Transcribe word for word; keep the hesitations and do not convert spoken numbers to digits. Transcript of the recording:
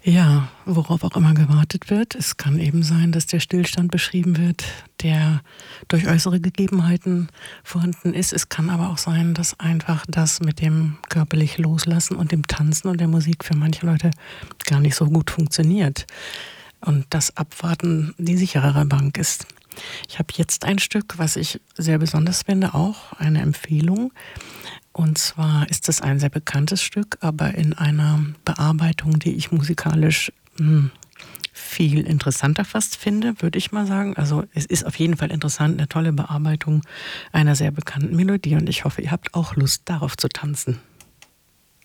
Ja, worauf auch immer gewartet wird. Es kann eben sein, dass der Stillstand beschrieben wird, der durch äußere Gegebenheiten vorhanden ist. Es kann aber auch sein, dass einfach das mit dem körperlich Loslassen und dem Tanzen und der Musik für manche Leute gar nicht so gut funktioniert. Und das Abwarten die sicherere Bank ist. Ich habe jetzt ein Stück, was ich sehr besonders finde, auch eine Empfehlung. Und zwar ist es ein sehr bekanntes Stück, aber in einer Bearbeitung, die ich musikalisch mh, viel interessanter fast finde, würde ich mal sagen. Also es ist auf jeden Fall interessant, eine tolle Bearbeitung einer sehr bekannten Melodie. Und ich hoffe, ihr habt auch Lust, darauf zu tanzen.